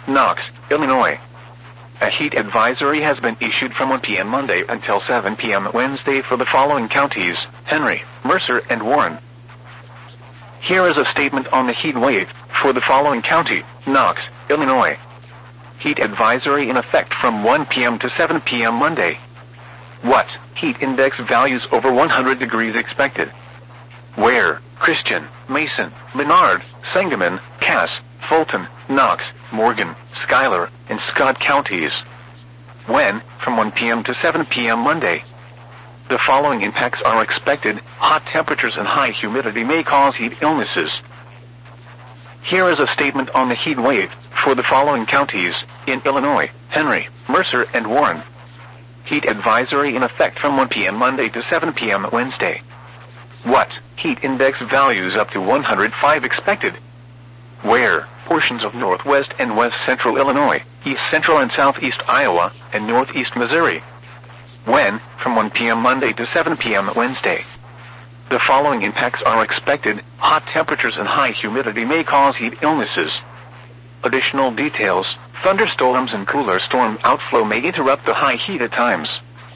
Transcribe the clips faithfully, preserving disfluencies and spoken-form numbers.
Knox, Illinois. A heat advisory has been issued from one p m Monday until seven p m Wednesday for the following counties: Henry, Mercer, and Warren. Here is a statement on the heat wave for the following county: Knox, Illinois. Heat advisory in effect from one p m to seven p m Monday. What? Heat index values over one hundred degrees expected. Where? Christian, Mason, Menard, Sangamon, Cass, Fulton, Knox, Morgan, Schuyler, and Scott counties. When? From one p m to seven p m Monday. The following impacts are expected: hot temperatures and high humidity may cause heat illnesses. Here is a statement on the heat wave for the following counties in Illinois: Henry, Mercer, and Warren. Heat advisory in effect from one p m Monday to seven p m Wednesday. What? Heat index values up to one hundred five expected. Where? Portions of northwest and west central Illinois, east central and southeast Iowa, and northeast Missouri. When? From one p m Monday to seven p m Wednesday. The following impacts are expected: hot temperatures and high humidity may cause heat illnesses. Additional details: thunderstorms and cooler storm outflow may interrupt the high heat at times.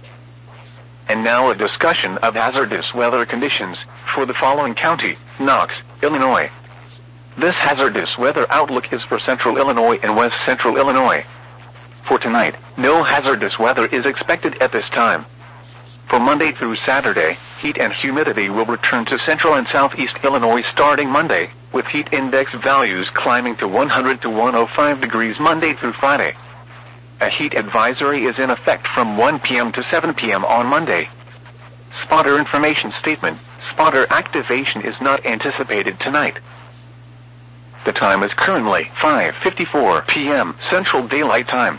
And now a discussion of hazardous weather conditions for the following county: Knox, Illinois. This hazardous weather outlook is for central Illinois and west central Illinois. For tonight, no hazardous weather is expected at this time. For Monday through Saturday, heat and humidity will return to central and southeast Illinois starting Monday, with heat index values climbing to one hundred to one hundred five degrees Monday through Friday. A heat advisory is in effect from one p m to seven p m on Monday. Spotter information statement: spotter activation is not anticipated tonight. The time is currently five fifty-four p m Central Daylight Time.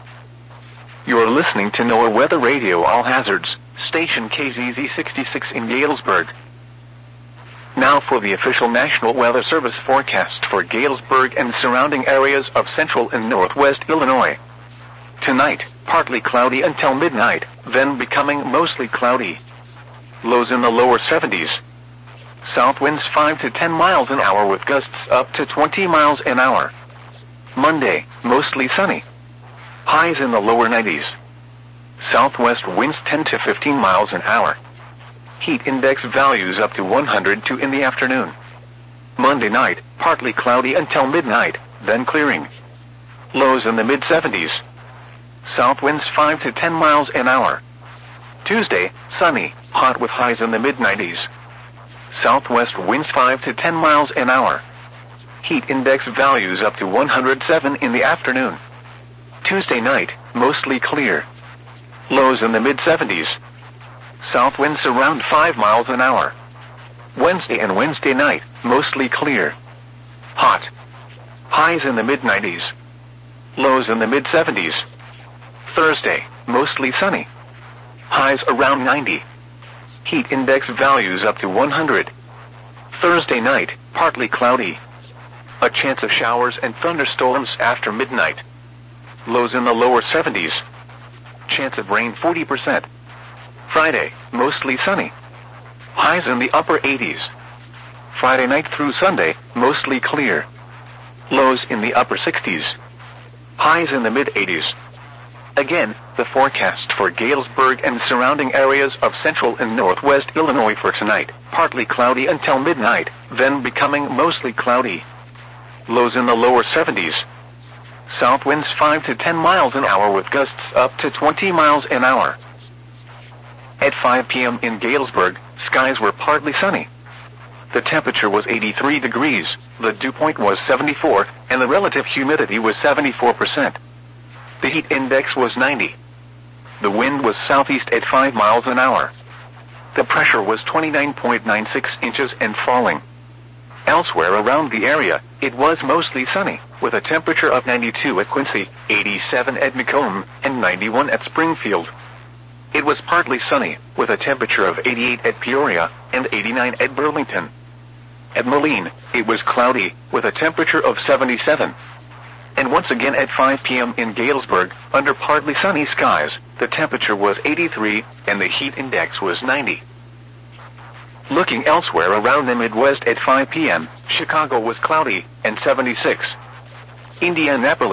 You are listening to NOAA Weather Radio All Hazards, station K Z Z sixty-six in Galesburg. Now for the official National Weather Service forecast for Galesburg and surrounding areas of central and northwest Illinois. Tonight, partly cloudy until midnight, then becoming mostly cloudy. Lows in the lower seventies. South winds five to ten miles an hour with gusts up to twenty miles an hour. Monday, mostly sunny. Highs in the lower nineties. Southwest winds ten to fifteen miles an hour. Heat index values up to one hundred two in the afternoon. Monday night, partly cloudy until midnight, then clearing. Lows in the mid seventies. South winds five to ten miles an hour. Tuesday, sunny, hot with highs in the mid nineties. Southwest winds five to ten miles an hour. Heat index values up to one hundred seven in the afternoon. Tuesday night, mostly clear. Lows in the mid seventies. South winds around five miles an hour. Wednesday and Wednesday night, mostly clear. Hot. Highs in the mid nineties. Lows in the mid seventies. Thursday, mostly sunny. Highs around ninety. Heat index values up to one hundred. Thursday night, partly cloudy. A chance of showers and thunderstorms after midnight. Lows in the lower seventies. Chance of rain forty percent. Friday, mostly sunny. Highs in the upper eighties. Friday night through Sunday, mostly clear. Lows in the upper sixties. Highs in the mid eighties. Again, the forecast for Galesburg and surrounding areas of central and northwest Illinois for tonight: partly cloudy until midnight, then becoming mostly cloudy. Lows in the lower seventies. South winds five to ten miles an hour with gusts up to twenty miles an hour. At five p m in Galesburg, skies were partly sunny. The temperature was eighty-three degrees, the dew point was seventy-four, and the relative humidity was seventy-four percent. The heat index was ninety. The wind was southeast at five miles an hour. The pressure was twenty-nine point nine six inches and falling. Elsewhere around the area, it was mostly sunny, with a temperature of ninety-two at Quincy, eighty-seven at Macomb, and ninety-one at Springfield. It was partly sunny, with a temperature of eighty-eight at Peoria, and eighty-nine at Burlington. At Moline, it was cloudy, with a temperature of seventy-seven. And once again at five p m in Galesburg, under partly sunny skies, the temperature was eighty-three, and the heat index was ninety. Looking elsewhere around the Midwest at five p m, Chicago was cloudy, and seventy-six. Indianapolis